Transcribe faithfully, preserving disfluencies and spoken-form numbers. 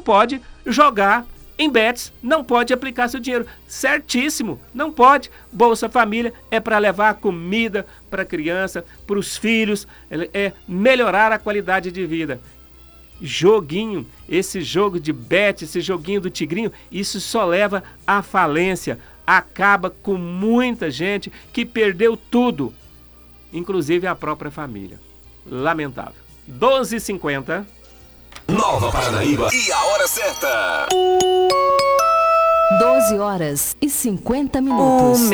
pode jogar em bets, não pode aplicar seu dinheiro. Certíssimo, não pode. Bolsa Família é para levar comida para a criança, para os filhos, é melhorar a qualidade de vida. Joguinho, esse jogo de bet, esse joguinho do tigrinho, isso só leva à falência, acaba com muita gente que perdeu tudo, inclusive a própria família. Lamentável. doze e cinquenta. Nova Paranaíba e a hora certa. doze horas e cinquenta minutos.